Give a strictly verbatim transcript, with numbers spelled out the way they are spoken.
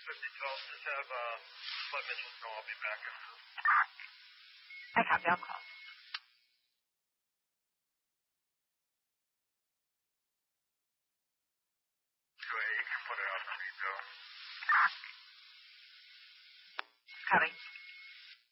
fifty twelve. Just have uh, let Mitchell know I'll be back. I copy. I'll call. Go ahead. You can put it out for me, Joe.